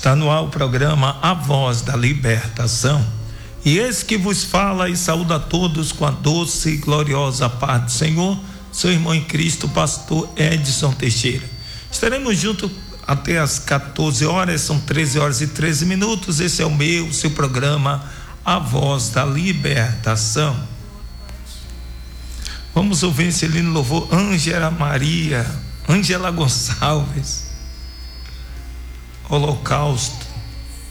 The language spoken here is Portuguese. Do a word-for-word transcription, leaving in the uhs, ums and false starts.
Está no ar o programa A Voz da Libertação. E esse que vos fala e saúda a todos com a doce e gloriosa paz do Senhor, seu irmão em Cristo, pastor Edson Teixeira. Estaremos juntos até as quatorze horas, são treze horas e treze minutos. Esse é o meu, seu programa A Voz da Libertação. Vamos ouvir esse lindo louvor, Ângela Maria, Ângela Gonçalves, Holocausto.